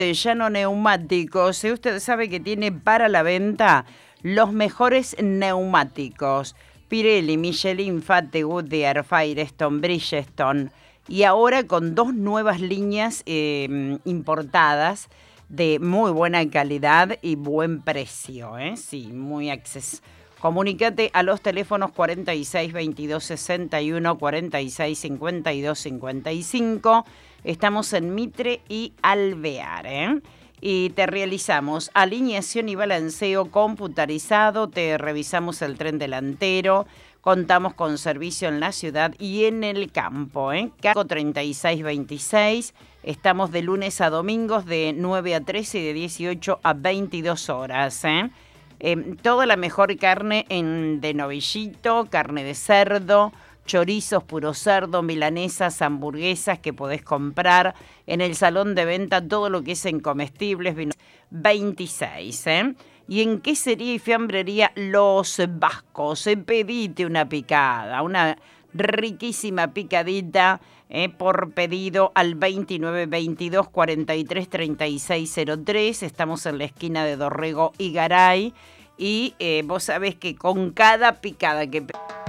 Llano Neumáticos, usted sabe que tiene para la venta los mejores neumáticos. Pirelli, Michelin, Fate, Goodyear, Firestone, Bridgestone. Y ahora con dos nuevas líneas importadas de muy buena calidad y buen precio. Sí, muy accesible. Comunícate a los teléfonos 46 22 61, 46 52 55. Estamos en Mitre y Alvear, Y te realizamos alineación y balanceo computarizado, te revisamos el tren delantero, contamos con servicio en la ciudad y en el campo, Cargo 3626, estamos de lunes a domingos de 9 a 13 y de 18 a 22 horas, toda la mejor carne de novillito, carne de cerdo, chorizos, puro cerdo, milanesas, hamburguesas que podés comprar en el salón de venta, todo lo que es en comestibles, 26, Y en quesería y fiambrería Los Vascos, pedite una picada, una riquísima picadita, por pedido al 29 22 43 36 03. Estamos en la esquina de Dorrego y Garay. Y vos sabés que con cada picada que